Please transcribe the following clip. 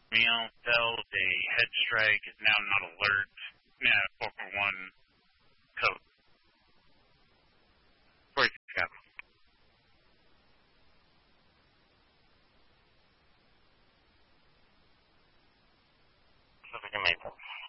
Meal tells a head strike is now not alert. Yeah, 441 code. 46 cap. Pacific and Maple.